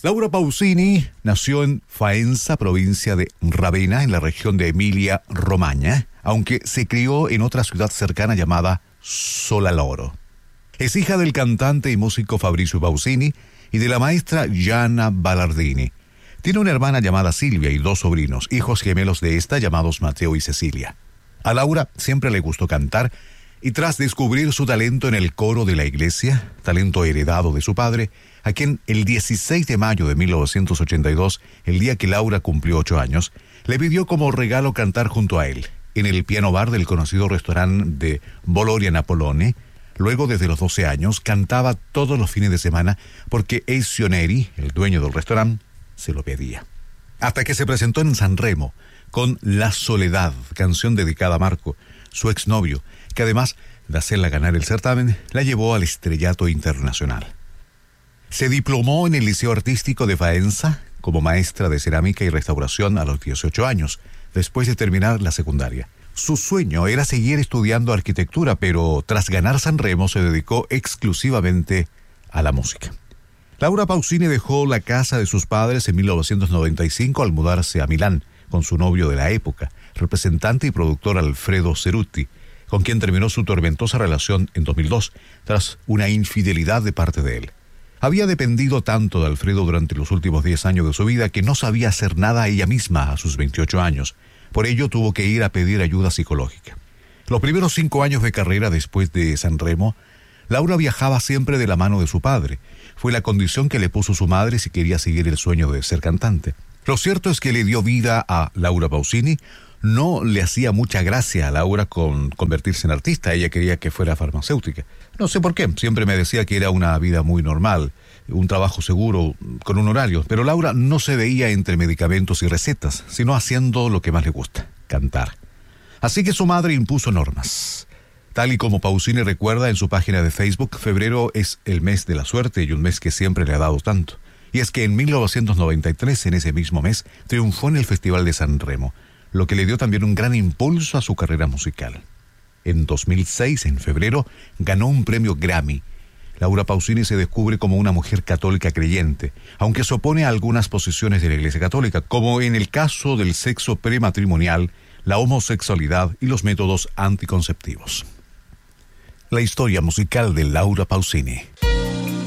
Laura Pausini nació en Faenza, provincia de Ravenna, en la región de Emilia-Romagna, aunque se crió en otra ciudad cercana llamada Solaloro. Es hija del cantante y músico Fabrizio Pausini y de la maestra Gianna Ballardini. Tiene una hermana llamada Silvia y dos sobrinos, hijos gemelos de esta llamados Mateo y Cecilia. A Laura siempre le gustó cantar y tras descubrir su talento en el coro de la iglesia, talento heredado de su padre, a quien el 16 de mayo de 1982, el día que Laura cumplió 8 años, le pidió como regalo cantar junto a él, en el piano bar del conocido restaurante de Boloria Napolone. Luego, desde los 12 años, cantaba todos los fines de semana porque Ezio Neri, el dueño del restaurante, se lo pedía. Hasta que se presentó en Sanremo con La Soledad, canción dedicada a Marco, su exnovio, que además de hacerla ganar el certamen, la llevó al estrellato internacional. Se diplomó en el Liceo Artístico de Faenza como maestra de cerámica y restauración a los 18 años, después de terminar la secundaria. Su sueño era seguir estudiando arquitectura, pero tras ganar Sanremo se dedicó exclusivamente a la música. Laura Pausini dejó la casa de sus padres en 1995 al mudarse a Milán con su novio de la época, representante y productor Alfredo Cerutti, con quien terminó su tormentosa relación en 2002, tras una infidelidad de parte de él. Había dependido tanto de Alfredo durante los últimos 10 años de su vida que no sabía hacer nada ella misma a sus 28 años. Por ello tuvo que ir a pedir ayuda psicológica. Los primeros 5 años de carrera después de Sanremo, Laura viajaba siempre de la mano de su padre. Fue la condición que le puso su madre si quería seguir el sueño de ser cantante. Lo cierto es que le dio vida a Laura Pausini. No le hacía mucha gracia a Laura con convertirse en artista. Ella quería que fuera farmacéutica. No sé por qué. Siempre me decía que era una vida muy normal, un trabajo seguro, con un horario. Pero Laura no se veía entre medicamentos y recetas, sino haciendo lo que más le gusta, cantar. Así que su madre impuso normas. Tal y como Pausini recuerda en su página de Facebook, febrero es el mes de la suerte y un mes que siempre le ha dado tanto. Y es que en 1993, en ese mismo mes, triunfó en el Festival de Sanremo, lo que le dio también un gran impulso a su carrera musical. En 2006, en febrero, ganó un premio Grammy. Laura Pausini se descubre como una mujer católica creyente, aunque se opone a algunas posiciones de la Iglesia Católica, como en el caso del sexo prematrimonial, la homosexualidad y los métodos anticonceptivos. La historia musical de Laura Pausini.